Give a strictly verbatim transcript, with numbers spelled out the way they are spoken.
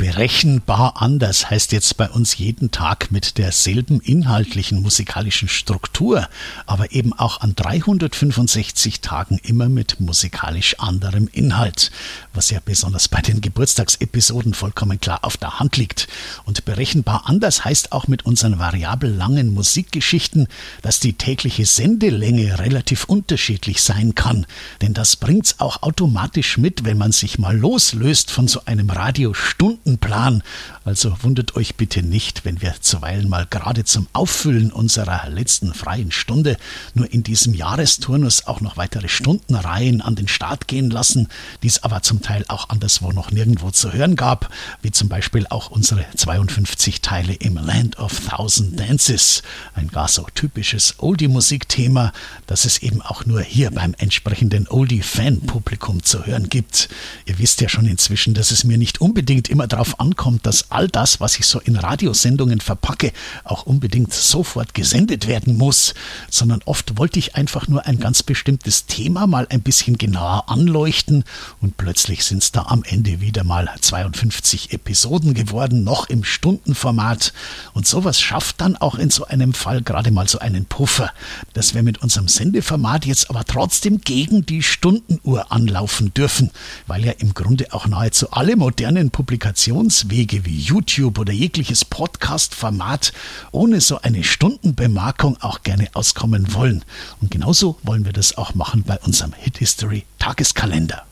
Berechenbar anders heißt jetzt bei uns jeden Tag mit derselben inhaltlichen musikalischen Struktur, aber eben auch an dreihundertfünfundsechzig Tagen immer mit musikalisch anderem Inhalt, was ja besonders bei den Geburtstagsepisoden vollkommen klar auf der Hand liegt. Und berechenbar anders heißt auch mit unseren variabel langen Musikgeschichten, dass die tägliche Sendelänge relativ unterschiedlich sein kann, denn das bringt's auch automatisch mit, wenn man sich mal loslöst von so einem Radiostundenplan. Also wundert euch bitte nicht, wenn wir zuweilen mal gerade zum Auffüllen unserer letzten freien Stunde nur in diesem Jahresturnus auch noch weitere Stundenreihen an den Start gehen lassen, die es aber zum Teil auch anderswo noch nirgendwo zu hören gab, wie zum Beispiel auch unsere zweiundfünfzig Teile im Land of Thousand Dances, ein gar so typisches Oldie-Musikthema, das es eben auch nur hier beim entsprechenden Oldie-Fan-Publikum zu hören gibt. Ihr wisst ja schon inzwischen, dass es mir nicht unbedingt immer darauf ankommt, dass all das, was ich so in Radiosendungen verpacke, auch unbedingt sofort gesendet werden muss, sondern oft wollte ich einfach nur ein ganz bestimmtes Thema mal ein bisschen genauer anleuchten und plötzlich sind es da am Ende wieder mal zweiundfünfzig Episoden geworden, noch im Stundenformat, und sowas schafft dann auch in so einem Fall gerade mal so einen Puffer, dass wir mit unserem Sendeformat jetzt aber trotzdem gegen die Stundenuhr anlaufen dürfen, weil ja im Grunde auch nahezu alle modernen Publikationswege wie YouTube oder jegliches Podcast-Format ohne so eine Stundenbemarkung auch gerne auskommen wollen. Und genauso wollen wir das auch machen bei unserem Hit History Tageskalender.